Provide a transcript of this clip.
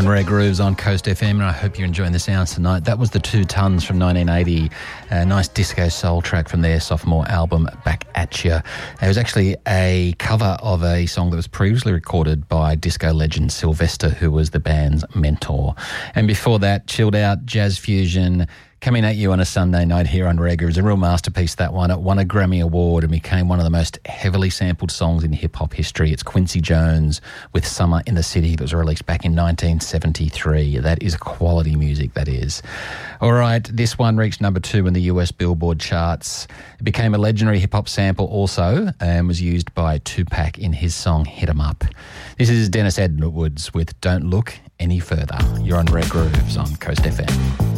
Rare Grooves on Coast FM, and I hope you're enjoying the sounds tonight. That was the 2 Tons from 1980, a nice disco soul track from their sophomore album, Back At Ya. It was actually a cover of a song that was previously recorded by disco legend Sylvester, who was the band's mentor. And before that, chilled out jazz fusion coming at you on a Sunday night here on Rare Grooves. A real masterpiece, that one. It won a Grammy Award and became one of the most heavily sampled songs in hip-hop history. It's Quincy Jones with Summer in the City that was released back in 1973. That is quality music, that is. All right, this one reached number 2 in the US Billboard charts. It became a legendary hip-hop sample also and was used by Tupac in his song Hit 'Em Up. This is Dennis Edwards with Don't Look Any Further. You're on Rare Grooves on Coast FM.